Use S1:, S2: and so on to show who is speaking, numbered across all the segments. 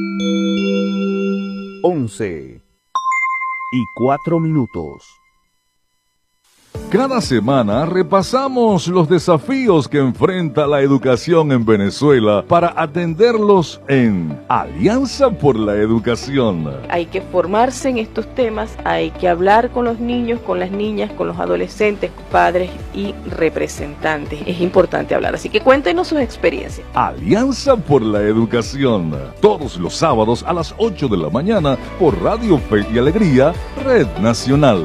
S1: 11:04.
S2: Cada semana repasamos los desafíos que enfrenta la educación en Venezuela para atenderlos en Alianza por la Educación.
S3: Hay que formarse en estos temas, hay que hablar con los niños, con las niñas, con los adolescentes, padres y representantes. Es importante hablar, así que cuéntenos sus experiencias.
S2: Alianza por la Educación, todos los sábados a las 8 de la mañana por Radio Fe y Alegría, Red Nacional.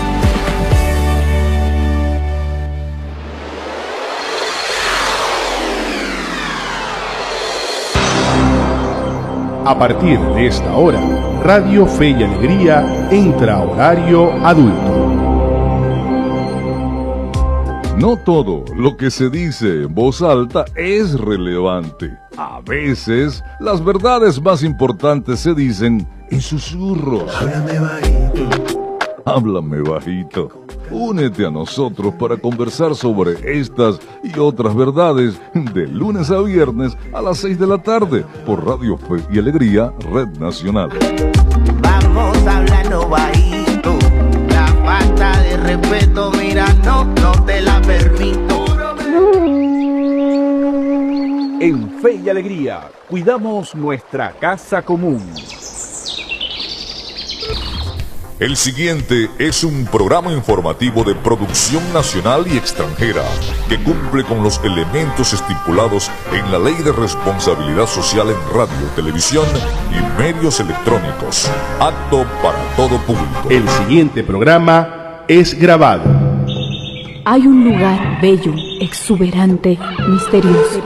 S4: A partir de esta hora, Radio Fe y Alegría entra a horario adulto.
S2: No todo lo que se dice en voz alta es relevante. A veces, las verdades más importantes se dicen en susurros.
S5: Háblame bajito.
S2: Háblame bajito. Únete a nosotros para conversar sobre estas y otras verdades de lunes a viernes a las 6 de la tarde por Radio Fe y Alegría, Red Nacional.
S5: Vamos hablando bajito. La falta de respeto, mira, no te la permito.
S1: En Fe y Alegría, cuidamos nuestra casa común.
S6: El siguiente es un programa informativo de producción nacional y extranjera que cumple con los elementos estipulados en la Ley de Responsabilidad Social en Radio, Televisión y Medios Electrónicos. Apto para todo público.
S4: El siguiente programa es grabado.
S7: Hay un lugar bello, exuberante, misterioso.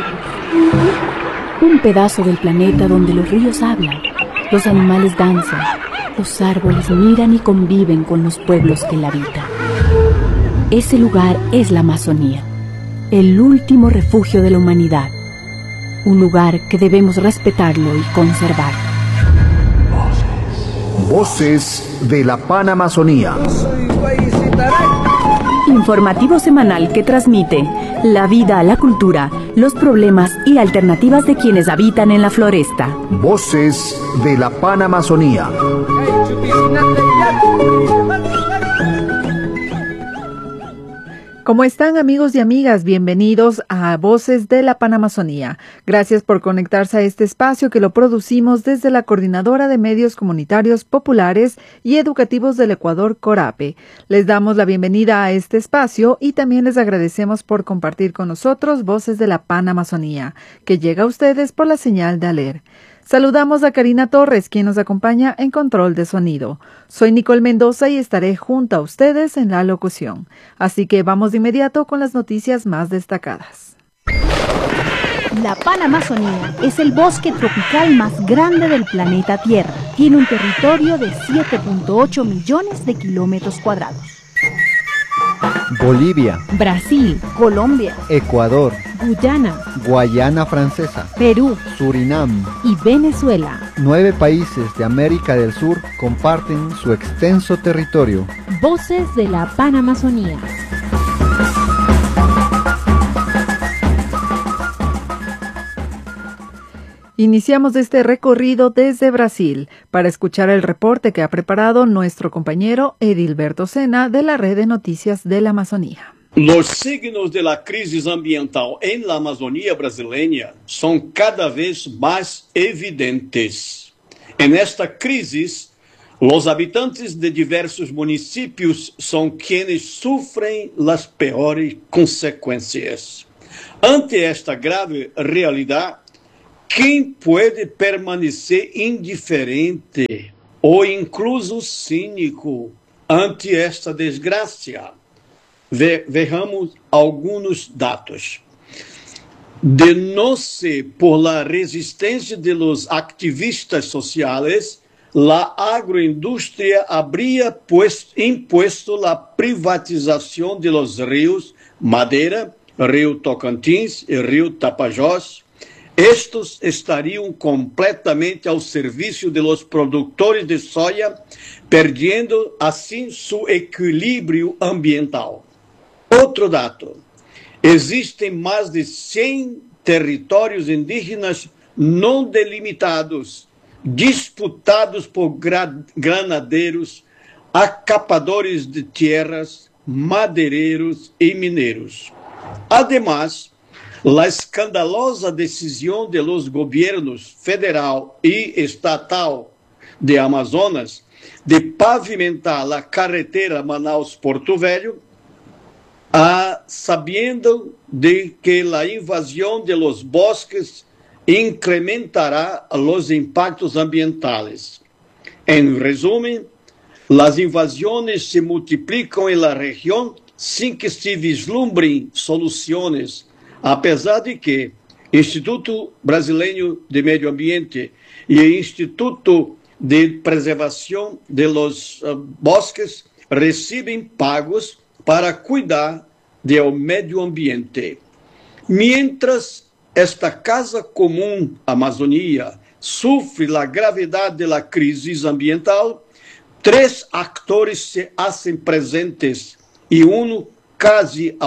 S7: Un pedazo del planeta donde los ríos hablan, los animales danzan, los árboles miran y conviven con los pueblos que la habitan. Ese lugar es la Amazonía, el último refugio de la humanidad. Un lugar que debemos respetarlo y conservar.
S8: Voces de la Panamazonía.
S7: Informativo semanal que transmite la vida, la cultura, los problemas y alternativas de quienes habitan en la floresta.
S8: Voces de la Panamazonía.
S9: ¿Cómo están, amigos y amigas? Bienvenidos a Voces de la Panamazonía. Gracias por conectarse a este espacio que lo producimos desde la Coordinadora de Medios Comunitarios Populares y Educativos del Ecuador, CORAPE. Les damos la bienvenida a este espacio y también les agradecemos por compartir con nosotros Voces de la Panamazonía, que llega a ustedes por la señal de ALER. Saludamos a Karina Torres, quien nos acompaña en control de sonido. Soy Nicole Mendoza y estaré junto a ustedes en la locución. Así que vamos de inmediato con las noticias más destacadas.
S10: La Panamazonía es el bosque tropical más grande del planeta Tierra. Tiene un territorio de 7.8 millones de kilómetros cuadrados.
S11: Bolivia,
S10: Brasil, Colombia,
S11: Ecuador,
S10: Guyana,
S11: Guayana Francesa,
S10: Perú,
S11: Surinam
S10: y Venezuela.
S11: 9 países de América del Sur comparten su extenso territorio.
S10: Voces de la Panamazonía.
S9: Iniciamos este recorrido desde Brasil para escuchar el reporte que ha preparado nuestro compañero Edilberto Sena de la Red de Noticias de la Amazonía.
S12: Los signos de la crisis ambiental en la Amazonía brasileña son cada vez más evidentes. En esta crisis, los habitantes de diversos municipios son quienes sufren las peores consecuencias. Ante esta grave realidad, ¿quién puede permanecer indiferente o incluso cínico ante esta desgracia? Vejamos algunos datos. De no ser por la resistencia de los activistas sociales, la agroindustria habría impuesto la privatización de los ríos Madeira, Río Tocantins y Río Tapajós. Estos estarían completamente al servicio de los productores de soya, perdiendo así su equilibrio ambiental. Otro dato, existen más de 100 territorios indígenas não delimitados, disputados por granadeiros, acapadores de tierras, madeireiros e mineiros. Además, la escandalosa decisión de los gobiernos federal y estatal de Amazonas de pavimentar la carretera Manaus-Porto Velho, sabiendo de que la invasión de los bosques incrementará los impactos ambientales. En resumen, las invasiones se multiplican en la región sin que se vislumbren soluciones, apesar de que Instituto Brasileño de Medio Ambiente y el Instituto de Preservación de los Bosques reciben pagos para cuidar del medio ambiente. Mientras esta Casa Común Amazonía sufre la gravedad de la crisis ambiental, 3 actores se hacen presentes y uno casi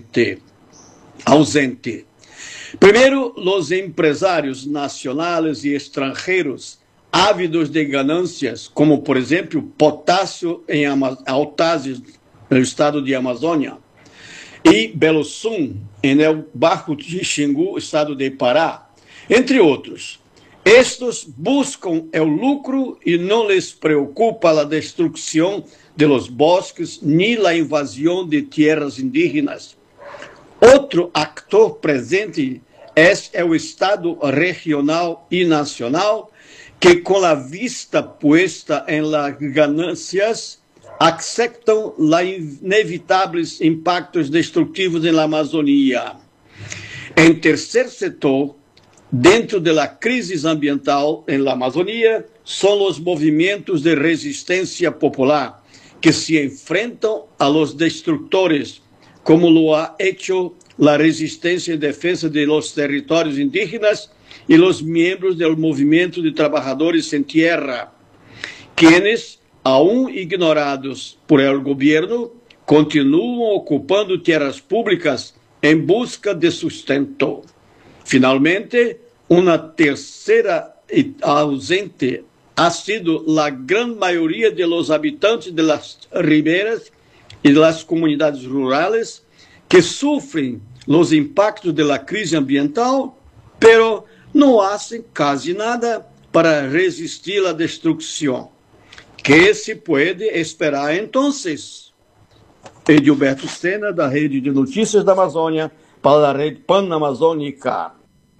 S12: ausente. Primero, los empresarios nacionales y extranjeros ávidos de ganancias, como por ejemplo Potássio en Autazes, en el estado de Amazônia, y Belosum, en el Bajo de Xingu, estado de Pará, entre otros. Estos buscan el lucro y no les preocupa la destrucción de los bosques ni la invasión de tierras indígenas. Otro actor presente es el Estado regional y nacional, que con la vista puesta en las ganancias aceptan los inevitables impactos destructivos en la Amazonía. En tercer sector, dentro de la crisis ambiental en la Amazonía, son los movimientos de resistencia popular que se enfrentan a los destructores, como lo ha hecho la resistencia en defensa de los territorios indígenas y los miembros del movimiento de trabajadores sin tierra, quienes, aún ignorados por el gobierno, continúan ocupando tierras públicas en busca de sustento. Finalmente, una tercera ausente ha sido la gran mayoría de los habitantes de las riberas y de las comunidades rurales que sufren los impactos de la crisis ambiental, pero no hacen casi nada para resistir la destrucción. ¿Qué se puede esperar entonces? Edilberto Sena, da Rede de Notícias da Amazônia, para a Rede Panamazônica.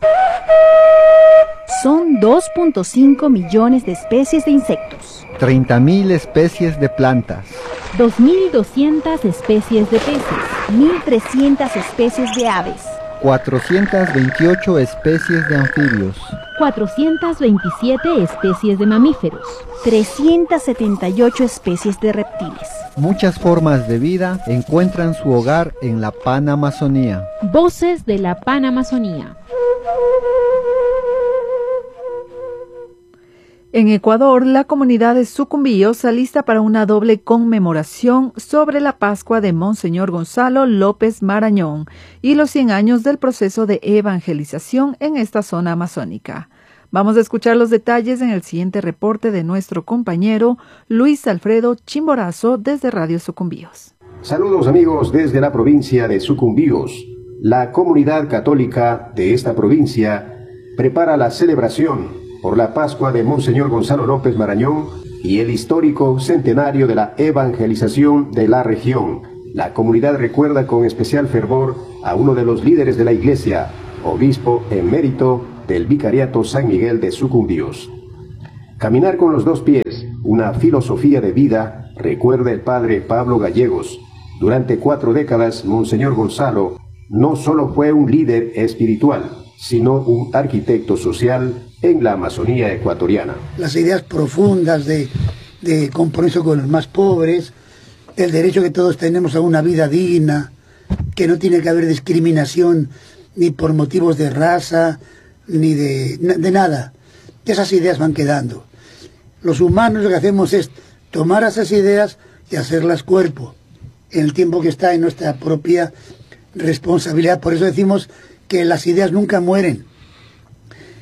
S10: Son 2.5 millones de especies de insectos,
S11: 30.000 especies de plantas,
S10: 2.200 especies de peces, 1.300 especies de aves,
S11: 428 especies de anfibios,
S10: 427 especies de mamíferos, 378 especies de reptiles.
S11: Muchas formas de vida encuentran su hogar en la Panamazonía.
S7: Voces de la Panamazonía.
S9: En Ecuador, la comunidad de Sucumbíos se alista para una doble conmemoración sobre la Pascua de Monseñor Gonzalo López Marañón y los 100 años del proceso de evangelización en esta zona amazónica. Vamos a escuchar los detalles en el siguiente reporte de nuestro compañero Luis Alfredo Chimborazo desde Radio Sucumbíos.
S13: Saludos amigos desde la provincia de Sucumbíos. La comunidad católica de esta provincia prepara la celebración por la Pascua de Monseñor Gonzalo López Marañón y el histórico centenario de la evangelización de la región. La comunidad recuerda con especial fervor a uno de los líderes de la iglesia, obispo emérito del Vicariato San Miguel de Sucumbíos. Caminar con los 2 pies, una filosofía de vida, recuerda el padre Pablo Gallegos. Durante 4 décadas, Monseñor Gonzalo no solo fue un líder espiritual, sino un arquitecto social en la Amazonía ecuatoriana.
S14: Las ideas profundas de compromiso con los más pobres, el derecho que todos tenemos a una vida digna, que no tiene que haber discriminación ni por motivos de raza, ni de nada. Esas ideas van quedando. Los humanos lo que hacemos es tomar esas ideas y hacerlas cuerpo, en el tiempo que está en nuestra propia responsabilidad. Por eso decimos que las ideas nunca mueren,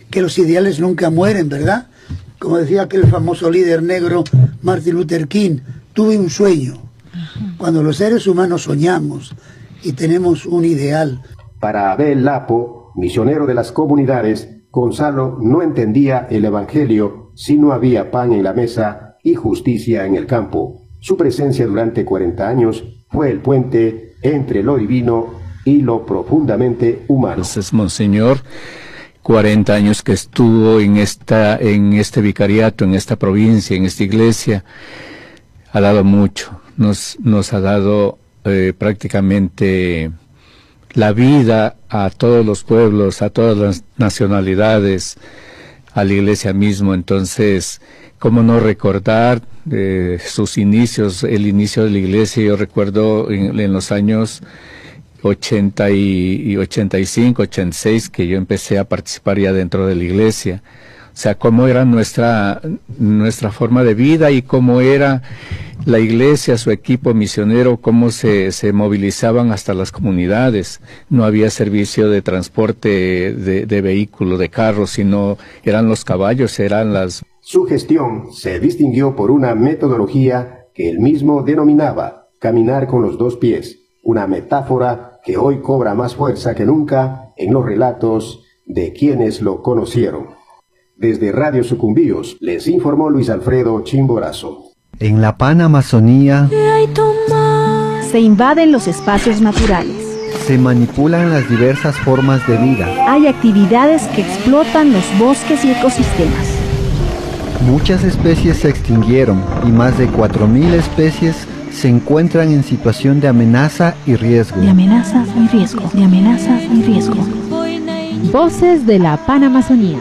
S14: que los ideales nunca mueren, ¿verdad? Como decía aquel famoso líder negro Martin Luther King, tuve un sueño. Cuando los seres humanos soñamos y tenemos un ideal.
S13: Para Abel Lapo, misionero de las comunidades, Gonzalo no entendía el Evangelio si no había pan en la mesa y justicia en el campo. Su presencia durante 40 años fue el puente entre lo divino y lo profundamente humano.
S15: Entonces, Monseñor, 40 años que estuvo en este vicariato, en esta provincia, en esta iglesia, ha dado mucho, nos ha dado prácticamente la vida a todos los pueblos, a todas las nacionalidades, a la iglesia mismo. Entonces, ¿cómo no recordar sus inicios, el inicio de la iglesia? Yo recuerdo en los años 80 y 85, 86, que yo empecé a participar ya dentro de la iglesia. O sea, cómo era nuestra forma de vida y cómo era la iglesia, su equipo misionero, cómo se movilizaban hasta las comunidades. No había servicio de transporte de vehículo, de carros, sino eran los caballos, eran las...
S13: Su gestión se distinguió por una metodología que él mismo denominaba caminar con los dos pies, una metáfora que hoy cobra más fuerza que nunca en los relatos de quienes lo conocieron. Desde Radio Sucumbíos les informó Luis Alfredo Chimborazo.
S11: En la Panamazonía
S10: se invaden los espacios naturales.
S11: Se manipulan las diversas formas de vida.
S10: Hay actividades que explotan los bosques y ecosistemas.
S11: Muchas especies se extinguieron y más de 4.000 especies se encuentran en situación de amenaza y riesgo.
S10: De amenaza y riesgo. De amenaza y riesgo. Voces de la Panamazonía.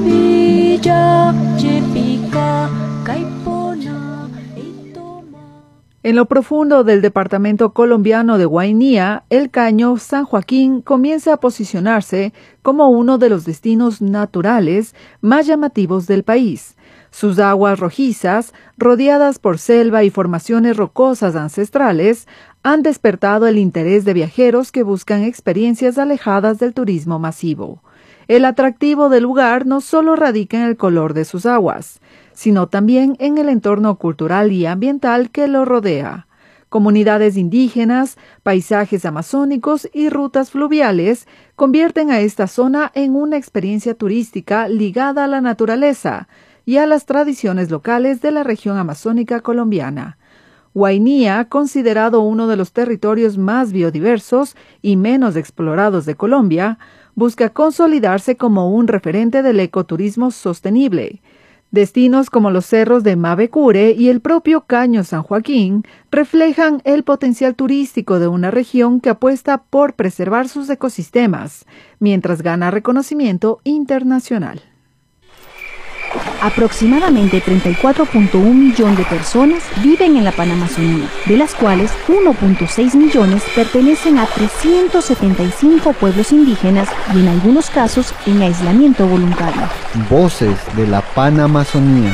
S9: En lo profundo del departamento colombiano de Guainía, el caño San Joaquín comienza a posicionarse como uno de los destinos naturales más llamativos del país. Sus aguas rojizas, rodeadas por selva y formaciones rocosas ancestrales, han despertado el interés de viajeros que buscan experiencias alejadas del turismo masivo. El atractivo del lugar no solo radica en el color de sus aguas, sino también en el entorno cultural y ambiental que lo rodea. Comunidades indígenas, paisajes amazónicos y rutas fluviales convierten a esta zona en una experiencia turística ligada a la naturaleza y a las tradiciones locales de la región amazónica colombiana. Guainía, considerado uno de los territorios más biodiversos y menos explorados de Colombia, busca consolidarse como un referente del ecoturismo sostenible. Destinos como los cerros de Mavecure y el propio Caño San Joaquín reflejan el potencial turístico de una región que apuesta por preservar sus ecosistemas, mientras gana reconocimiento internacional.
S10: Aproximadamente 34.1 millones de personas viven en la Panamazonía, de las cuales 1.6 millones pertenecen a 375 pueblos indígenas y en algunos casos en aislamiento voluntario.
S11: Voces de la Panamazonía.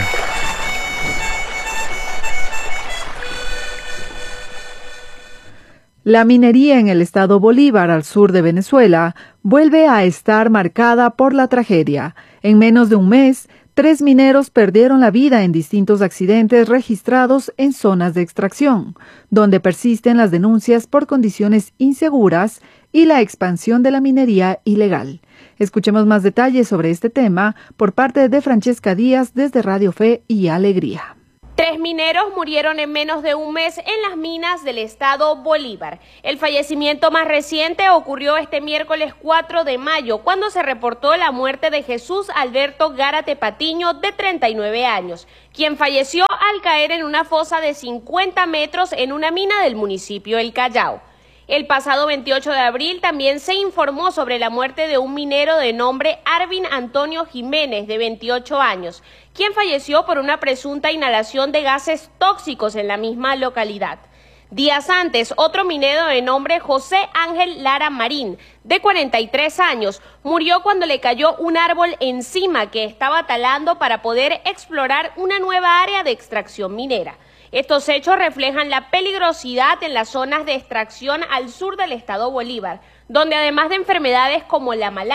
S9: La minería en el estado Bolívar, al sur de Venezuela, vuelve a estar marcada por la tragedia. En menos de un mes, 3 mineros perdieron la vida en distintos accidentes registrados en zonas de extracción, donde persisten las denuncias por condiciones inseguras y la expansión de la minería ilegal. Escuchemos más detalles sobre este tema por parte de Francesca Díaz desde Radio Fe y Alegría.
S16: 3 mineros murieron en menos de un mes en las minas del estado Bolívar. El fallecimiento más reciente ocurrió este miércoles 4 de mayo, cuando se reportó la muerte de Jesús Alberto Gárate Patiño, de 39 años, quien falleció al caer en una fosa de 50 metros en una mina del municipio El Callao. El pasado 28 de abril también se informó sobre la muerte de un minero de nombre Arvin Antonio Jiménez, de 28 años, quien falleció por una presunta inhalación de gases tóxicos en la misma localidad. Días antes, otro minero de nombre José Ángel Lara Marín, de 43 años, murió cuando le cayó un árbol encima que estaba talando para poder explorar una nueva área de extracción minera. Estos hechos reflejan la peligrosidad en las zonas de extracción al sur del estado Bolívar, donde además de enfermedades como la malaria,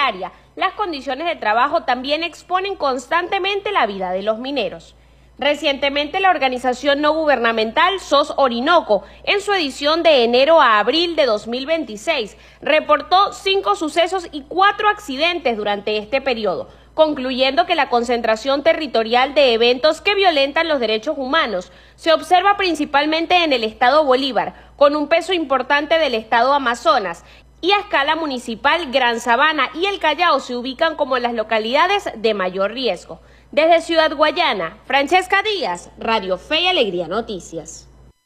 S16: las condiciones de trabajo también exponen constantemente la vida de los mineros. Recientemente, la organización no gubernamental SOS Orinoco, en su edición de enero a abril de 2026, reportó 5 sucesos y 4 accidentes durante este periodo, concluyendo que la concentración territorial de eventos que violentan los derechos humanos se observa principalmente en el estado Bolívar, con un peso importante del estado Amazonas, y a escala municipal Gran Sabana y el Callao se ubican como las localidades de mayor riesgo. Desde Ciudad Guayana, Francesca Díaz, Radio Fe y Alegría Noticias.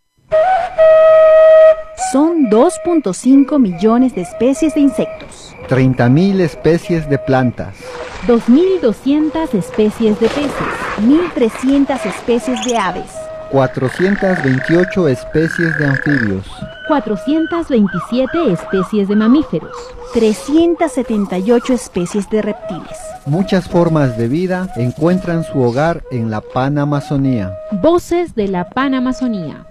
S10: Son 2.5 millones de especies de insectos,
S11: 30.000 especies de plantas,
S10: 2.200 especies de peces, 1.300 especies de aves,
S11: 428 especies de anfibios,
S10: 427 especies de mamíferos, 378 especies de reptiles.
S11: Muchas formas de vida encuentran su hogar en la Panamazonía.
S10: Voces de la Panamazonía.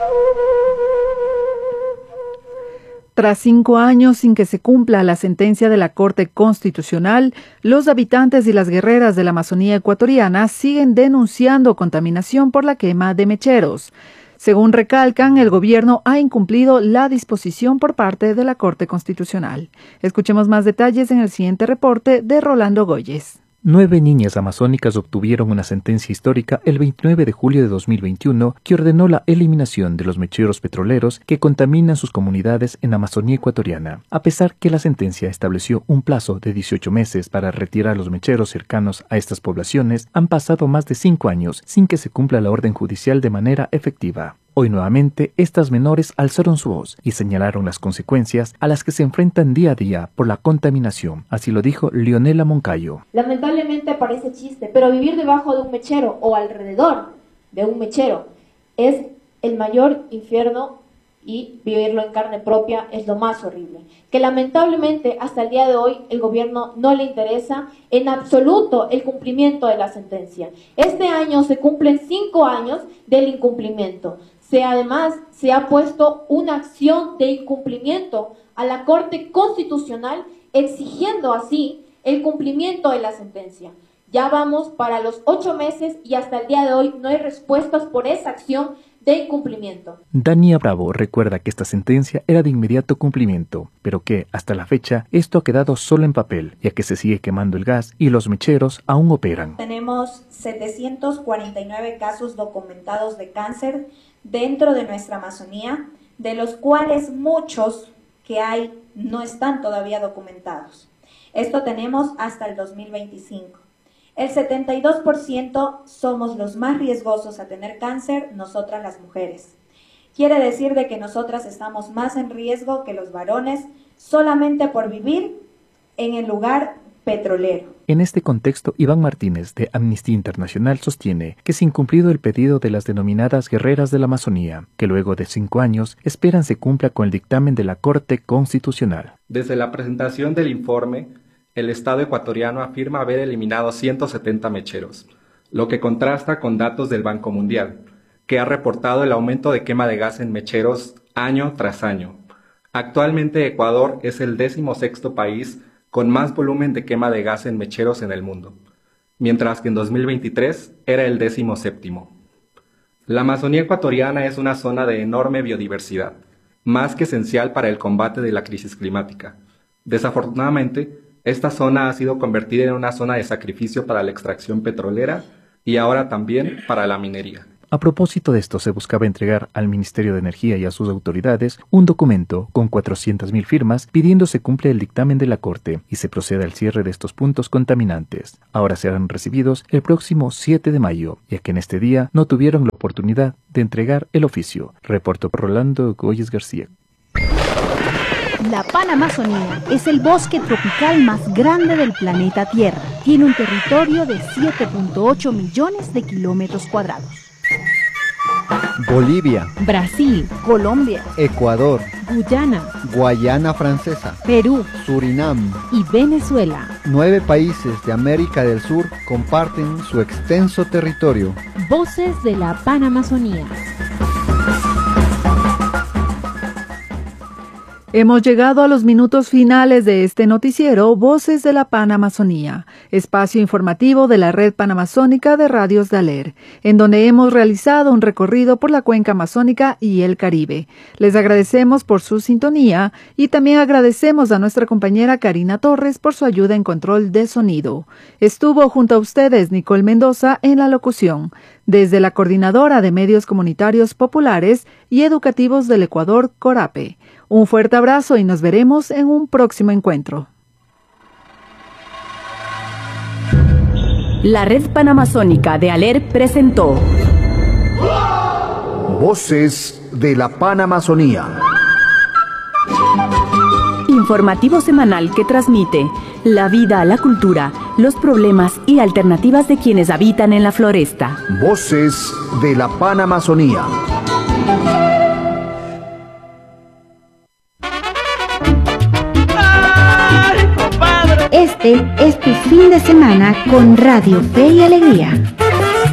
S9: Tras 5 años sin que se cumpla la sentencia de la Corte Constitucional, los habitantes y las guerreras de la Amazonía ecuatoriana siguen denunciando contaminación por la quema de mecheros. Según recalcan, el gobierno ha incumplido la disposición por parte de la Corte Constitucional. Escuchemos más detalles en el siguiente reporte de Rolando Goyes.
S17: 9 niñas amazónicas obtuvieron una sentencia histórica el 29 de julio de 2021 que ordenó la eliminación de los mecheros petroleros que contaminan sus comunidades en Amazonía ecuatoriana. A pesar que la sentencia estableció un plazo de 18 meses para retirar los mecheros cercanos a estas poblaciones, han pasado más de 5 años sin que se cumpla la orden judicial de manera efectiva. Hoy nuevamente, estas menores alzaron su voz y señalaron las consecuencias a las que se enfrentan día a día por la contaminación. Así lo dijo Leonela Moncayo.
S18: Lamentablemente parece chiste, pero vivir debajo de un mechero o alrededor de un mechero es el mayor infierno y vivirlo en carne propia es lo más horrible. Que lamentablemente hasta el día de hoy el gobierno no le interesa en absoluto el cumplimiento de la sentencia. Este año se cumplen 5 años del incumplimiento. Además, se ha puesto una acción de incumplimiento a la Corte Constitucional exigiendo así el cumplimiento de la sentencia. Ya vamos para los 8 meses y hasta el día de hoy no hay respuestas por esa acción de incumplimiento.
S17: Dania Bravo recuerda que esta sentencia era de inmediato cumplimiento, pero que, hasta la fecha, esto ha quedado solo en papel, ya que se sigue quemando el gas y los mecheros aún operan.
S19: Tenemos 749 casos documentados de cáncer dentro de nuestra Amazonía, de los cuales muchos que hay no están todavía documentados. Esto tenemos hasta el 2025. El 72% somos los más riesgosos a tener cáncer, nosotras las mujeres. Quiere decir de que nosotras estamos más en riesgo que los varones solamente por vivir en el lugar petrolero.
S17: En este contexto, Iván Martínez, de Amnistía Internacional, sostiene que es incumplido el pedido de las denominadas guerreras de la Amazonía, que luego de 5 años esperan se cumpla con el dictamen de la Corte Constitucional.
S20: Desde la presentación del informe, el Estado ecuatoriano afirma haber eliminado 170 mecheros, lo que contrasta con datos del Banco Mundial, que ha reportado el aumento de quema de gas en mecheros año tras año. Actualmente Ecuador es el 16º país con más volumen de quema de gas en mecheros en el mundo, mientras que en 2023 era el 17º. La Amazonía ecuatoriana es una zona de enorme biodiversidad, más que esencial para el combate de la crisis climática. Desafortunadamente, esta zona ha sido convertida en una zona de sacrificio para la extracción petrolera y ahora también para la minería.
S17: A propósito de esto, se buscaba entregar al Ministerio de Energía y a sus autoridades un documento con 400.000 firmas pidiendo se cumpla el dictamen de la Corte y se proceda al cierre de estos puntos contaminantes. Ahora serán recibidos el próximo 7 de mayo, ya que en este día no tuvieron la oportunidad de entregar el oficio. Reportó Rolando Goyes García.
S10: La Panamazonía es el bosque tropical más grande del planeta Tierra. Tiene un territorio de 7.8 millones de kilómetros cuadrados.
S11: Bolivia,
S10: Brasil, Colombia,
S11: Ecuador,
S10: Guyana,
S11: Guayana Francesa,
S10: Perú,
S11: Surinam
S10: y Venezuela.
S11: 9 países de América del Sur comparten su extenso territorio.
S10: Voces de la Panamazonía.
S9: Hemos llegado a los minutos finales de este noticiero Voces de la Panamazonía, espacio informativo de la Red Panamazónica de Radios Daler, en donde hemos realizado un recorrido por la cuenca amazónica y el Caribe. Les agradecemos por su sintonía y también agradecemos a nuestra compañera Karina Torres por su ayuda en control de sonido. Estuvo junto a ustedes Nicole Mendoza en la locución, desde la Coordinadora de Medios Comunitarios Populares y Educativos del Ecuador, CORAPE. Un fuerte abrazo y nos veremos en un próximo encuentro.
S7: La Red Panamazónica de ALER presentó
S8: Voces de la Panamazonía.
S7: Informativo semanal que transmite la vida, la cultura, los problemas y alternativas de quienes habitan en la floresta.
S8: Voces de la Panamazonía.
S10: Este es tu fin de semana con Radio Fe y Alegría.